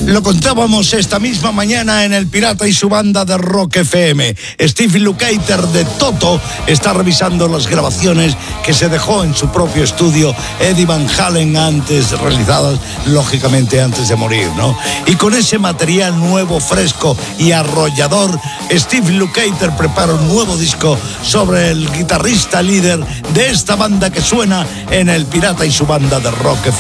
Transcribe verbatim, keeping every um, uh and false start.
Lo contábamos esta misma mañana en El Pirata y su banda de Rock F M. Steve Lukather de Toto está revisando las grabaciones que se dejó en su propio estudio Eddie Van Halen antes, realizadas lógicamente antes de morir, ¿no? Y con ese material nuevo, fresco y arrollador, Steve Lukather prepara un nuevo disco sobre el guitarrista líder de esta banda que suena en El Pirata y su banda de Rock F M.